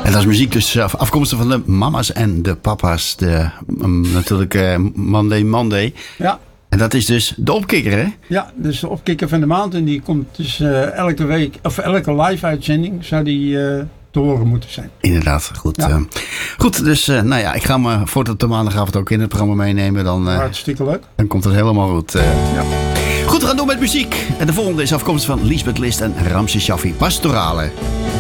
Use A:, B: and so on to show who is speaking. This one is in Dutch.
A: En dat is muziek dus afkomstig van de mama's en de papa's. Natuurlijk Monday.
B: Ja.
A: En dat is dus de opkikker, hè?
B: Ja, dus de opkikker van de maand. En die komt dus elke week, of elke live uitzending zou die te horen moeten zijn.
A: Inderdaad, goed.
B: Ja.
A: Goed, dus nou ja, ik ga me voordat de maandagavond ook in het programma meenemen.
B: Hartstikke leuk.
A: Dan komt het helemaal goed.
B: Ja.
A: Goed, we gaan door met muziek. En de volgende is afkomstig van Liesbeth List en Ramses Shaffi. Pastorale.